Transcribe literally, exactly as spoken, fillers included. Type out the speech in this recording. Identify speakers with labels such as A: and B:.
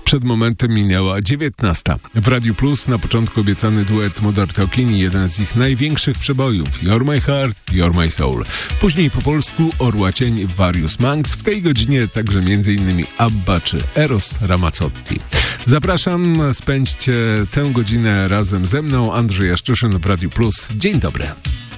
A: Przed momentem minęła dziewiętnasta. W Radiu Plus na początku obiecany duet Modern Talking i jeden z ich największych przebojów You're My Heart, You're My Soul. Później po polsku Orła Cień Various Monks. W tej godzinie także m.in. Abba czy Eros Ramazzotti. Zapraszam, spędźcie tę godzinę razem ze mną. Andrzej Jaszczyszyn w Radiu Plus. Dzień dobry.